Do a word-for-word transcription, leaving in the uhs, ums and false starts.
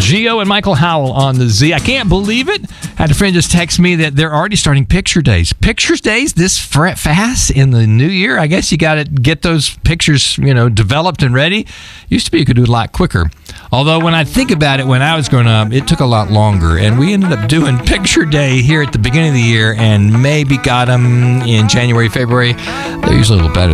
Gio and Michael Howell on the Z. I can't believe it. I had a friend just text me that they're already starting picture days. Pictures days this fast in the new year? I guess you got to get those pictures, you know, developed and ready. Used to be you could do it a lot quicker. Although when I think about it, when I was growing up, it took a lot longer. And we ended up doing picture day here at the beginning of the year and maybe got them in January, February. They're usually a little better